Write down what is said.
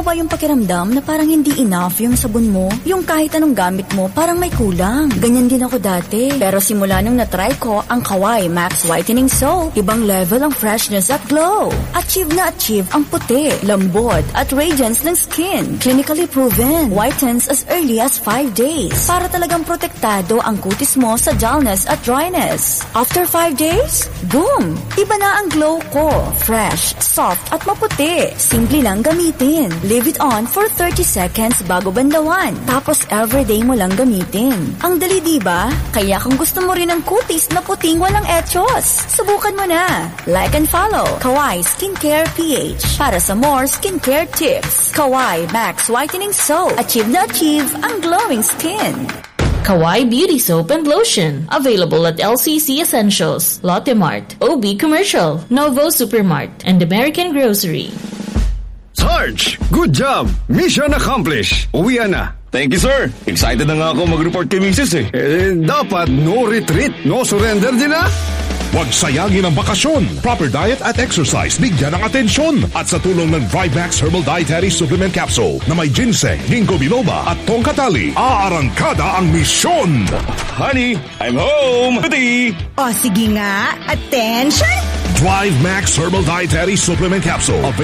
mo ba yung pakiramdam na parang hindi enough yung sabon mo? Yung kahit anong gamit mo, parang may kulang. Ganyan din ako dati. Pero simula nung na-try ko ang Kawai Max Whitening Soap, ibang level ang freshness at glow. Achieve na achieve ang puti, lambot at radiance ng skin. Clinically proven. Whitens as early as 5 days. Para talagang protektado ang kutis mo sa dullness at dryness. After 5 days, boom! Iba na ang glow ko. Fresh, soft at maputi. Simple lang gamitin. Leave it on for 30 seconds bago bandawan. Tapos everyday mo lang gamitin. Ang dali diba? Kaya kung gusto mo rin ng kutis na puting walang etchos, subukan mo na. Like and follow Kawai Skincare PH para sa more skincare tips. Kawai Max Whitening Soap. Achieve na achieve ang glowing skin. Kawai Beauty Soap and Lotion. Available at LCC Essentials, Lotte Mart, OB Commercial, Novo Supermart, and American Grocery. Sarge! Good job! Mission accomplished! Uwian na! Thank you, sir. Excited na nga ako mag-report kay Mrs. Dapat no retreat, no surrender din na. Huwag sayangin ang bakasyon. Proper diet at exercise bigyan ng atensyon. At sa tulong ng Vimax Herbal Dietary Supplement Capsule na may ginseng, ginkgo biloba at tongkatali, aarangkada ang misyon. Honey, I'm home! Tuti! O sige nga, attention! Drive Max Herbal Dietary Supplement Capsule.